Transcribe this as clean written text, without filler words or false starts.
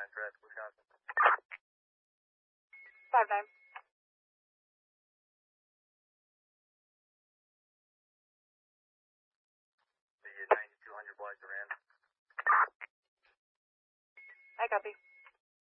Threat, Wisconsin. 5-9. The 9200 Blythe Duran. I copy.